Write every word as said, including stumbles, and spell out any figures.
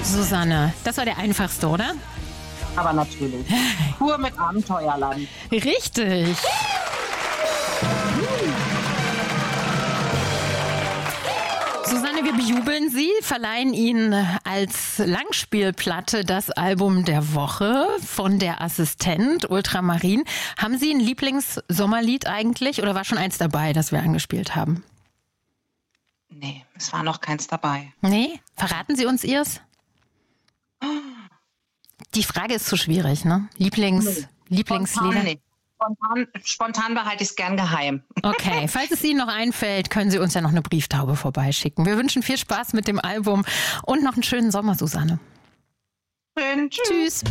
Susanne, das war der einfachste, oder? Aber natürlich. Pur mit Abenteuerland. Richtig. Susanne, wir bejubeln Sie, verleihen Ihnen als Langspielplatte das Album der Woche von der Assistent Ultramarin. Haben Sie ein Lieblings-Sommerlied eigentlich oder war schon eins dabei, das wir angespielt haben? Nee, es war noch keins dabei. Nee? Verraten Sie uns Ihrs? Die Frage ist zu schwierig, ne? Lieblings, nee. Lieblingslieder? Spontan, nee. Spontan, spontan behalte ich es gern geheim. Okay, falls es Ihnen noch einfällt, können Sie uns ja noch eine Brieftaube vorbeischicken. Wir wünschen viel Spaß mit dem Album und noch einen schönen Sommer, Susanne. Schön, tschüss. Tschüss.